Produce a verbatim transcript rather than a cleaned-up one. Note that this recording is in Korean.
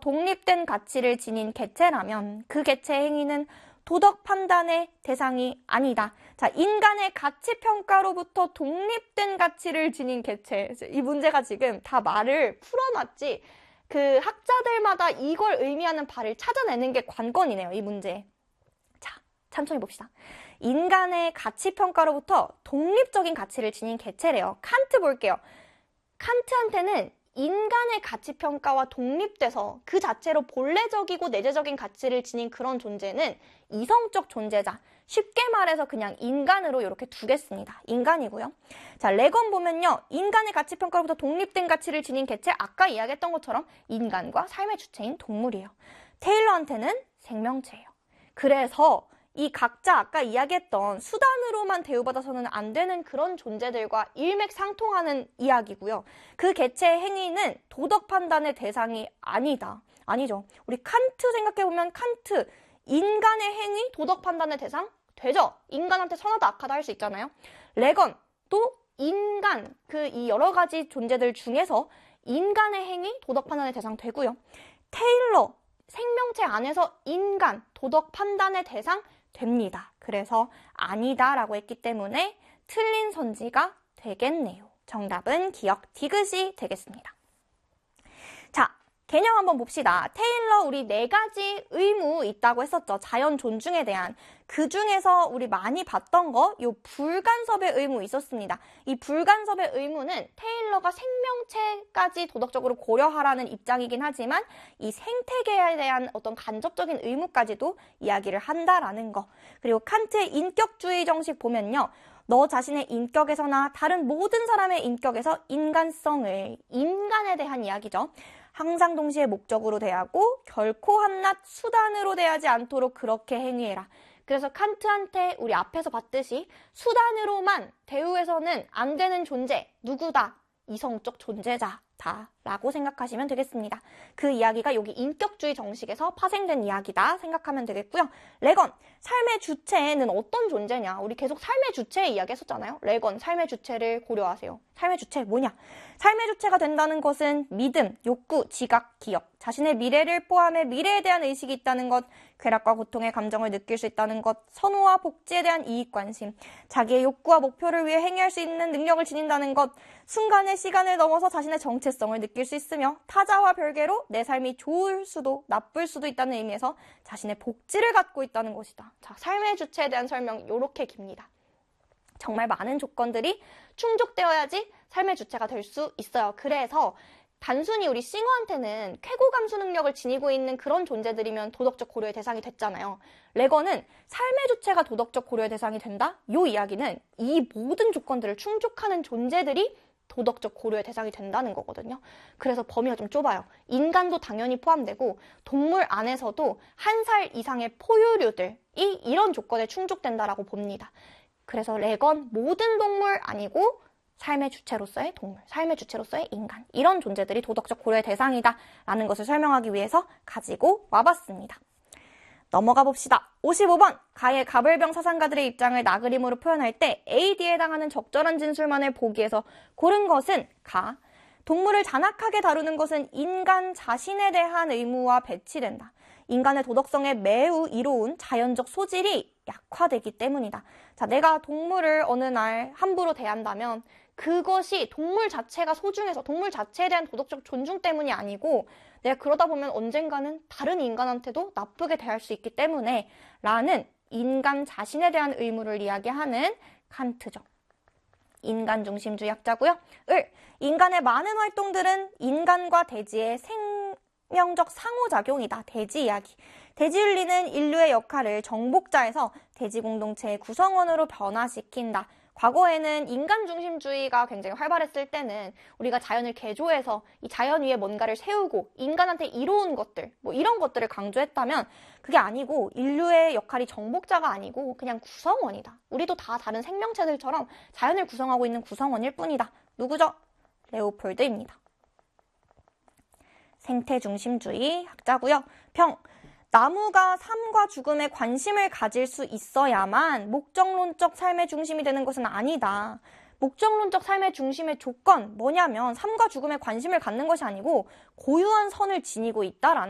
독립된 가치를 지닌 개체라면 그 개체 행위는 도덕 판단의 대상이 아니다. 자, 인간의 가치 평가로부터 독립된 가치를 지닌 개체. 이 문제가 지금 다 말을 풀어놨지. 그 학자들마다 이걸 의미하는 바를 찾아내는 게 관건이네요, 이 문제. 자, 천천히 봅시다. 인간의 가치 평가로부터 독립적인 가치를 지닌 개체래요. 칸트 볼게요. 칸트한테는 인간의 가치 평가와 독립돼서 그 자체로 본래적이고 내재적인 가치를 지닌 그런 존재는 이성적 존재자. 쉽게 말해서 그냥 인간으로 이렇게 두겠습니다. 인간이고요. 자, 레건 보면요. 인간의 가치 평가로부터 독립된 가치를 지닌 개체, 아까 이야기했던 것처럼 인간과 삶의 주체인 동물이에요. 테일러한테는 생명체예요. 그래서 이 각자 아까 이야기했던 수단으로만 대우받아서는 안 되는 그런 존재들과 일맥상통하는 이야기고요. 그 개체의 행위는 도덕 판단의 대상이 아니다. 아니죠. 우리 칸트 생각해보면 칸트, 인간의 행위, 도덕 판단의 대상? 되죠. 인간한테 선하다 악하다 할 수 있잖아요. 레건, 또 인간, 그 이 여러 가지 존재들 중에서 인간의 행위, 도덕 판단의 대상 되고요. 테일러, 생명체 안에서 인간, 도덕 판단의 대상 됩니다. 그래서 아니다라고 했기 때문에 틀린 선지가 되겠네요. 정답은 기억 디귿이 되겠습니다. 자, 개념 한번 봅시다. 테일러 우리 네 가지 의무 있다고 했었죠. 자연 존중에 대한. 그 중에서 우리 많이 봤던 거, 요 불간섭의 의무 있었습니다. 이 불간섭의 의무는 테일러가 생명체까지 도덕적으로 고려하라는 입장이긴 하지만 이 생태계에 대한 어떤 간접적인 의무까지도 이야기를 한다라는 거. 그리고 칸트의 인격주의 정식 보면요. 너 자신의 인격에서나 다른 모든 사람의 인격에서 인간성을, 인간에 대한 이야기죠. 항상 동시에 목적으로 대하고 결코 한낱 수단으로 대하지 않도록 그렇게 행위해라. 그래서 칸트한테 우리 앞에서 봤듯이 수단으로만 대우해서는 안 되는 존재, 누구다? 이성적 존재자다 라고 생각하시면 되겠습니다. 그 이야기가 여기 인격주의 정식에서 파생된 이야기다 생각하면 되겠고요. 레건, 삶의 주체는 어떤 존재냐? 우리 계속 삶의 주체 이야기 했었잖아요. 레건, 삶의 주체를 고려하세요. 삶의 주체 뭐냐? 삶의 주체가 된다는 것은 믿음, 욕구, 지각, 기억, 자신의 미래를 포함해 미래에 대한 의식이 있다는 것, 쾌락과 고통의 감정을 느낄 수 있다는 것, 선호와 복지에 대한 이익관심, 자기의 욕구와 목표를 위해 행위할 수 있는 능력을 지닌다는 것, 순간의 시간을 넘어서 자신의 정체성을 느낄 수 있으며 타자와 별개로 내 삶이 좋을 수도 나쁠 수도 있다는 의미에서 자신의 복지를 갖고 있다는 것이다. 자, 삶의 주체에 대한 설명 이렇게 깁니다. 정말 많은 조건들이 충족되어야지 삶의 주체가 될 수 있어요. 그래서 단순히 우리 싱어한테는 쾌고 감수 능력을 지니고 있는 그런 존재들이면 도덕적 고려의 대상이 됐잖아요. 레건은 삶의 주체가 도덕적 고려의 대상이 된다? 이 이야기는 이 모든 조건들을 충족하는 존재들이 도덕적 고려의 대상이 된다는 거거든요. 그래서 범위가 좀 좁아요. 인간도 당연히 포함되고 동물 안에서도 한 살 이상의 포유류들이 이런 조건에 충족된다라고 봅니다. 그래서 레건 모든 동물 아니고 삶의 주체로서의 동물, 삶의 주체로서의 인간, 이런 존재들이 도덕적 고려의 대상이다 라는 것을 설명하기 위해서 가지고 와봤습니다. 넘어가 봅시다. 오십오 번, 가의 가불병 사상가들의 입장을 나그림으로 표현할 때 에이디에 해당하는 적절한 진술만을 보기에서 고른 것은 가. 동물을 잔악하게 다루는 것은 인간 자신에 대한 의무와 배치된다. 인간의 도덕성에 매우 이로운 자연적 소질이 약화되기 때문이다. 자, 내가 동물을 어느 날 함부로 대한다면 그것이 동물 자체가 소중해서 동물 자체에 대한 도덕적 존중 때문이 아니고 내가 그러다 보면 언젠가는 다른 인간한테도 나쁘게 대할 수 있기 때문에 라는 인간 자신에 대한 의무를 이야기하는 칸트죠. 인간 중심주의 학자고요. 을, 인간의 많은 활동들은 인간과 대지의 생명적 상호작용이다. 대지 이야기. 대지윤리는 인류의 역할을 정복자에서 대지 공동체의 구성원으로 변화시킨다. 과거에는 인간 중심주의가 굉장히 활발했을 때는 우리가 자연을 개조해서 이 자연 위에 뭔가를 세우고 인간한테 이로운 것들, 뭐 이런 것들을 강조했다면 그게 아니고 인류의 역할이 정복자가 아니고 그냥 구성원이다. 우리도 다 다른 생명체들처럼 자연을 구성하고 있는 구성원일 뿐이다. 누구죠? 레오폴드입니다. 생태 중심주의 학자고요. 평. 나무가 삶과 죽음에 관심을 가질 수 있어야만 목적론적 삶의 중심이 되는 것은 아니다. 목적론적 삶의 중심의 조건 뭐냐면 삶과 죽음에 관심을 갖는 것이 아니고 고유한 선을 지니고 있다라는